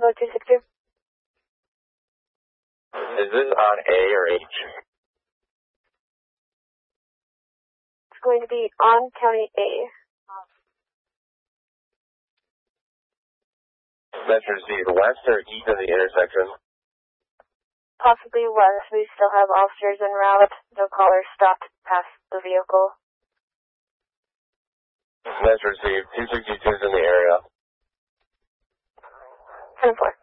Bravo 262. Is this on A or H? It's going to be on County A. Metro received west or east of the intersection? Possibly west. We still have officers en route. No caller stopped past the vehicle. Metro received 262's in the area. 10-4.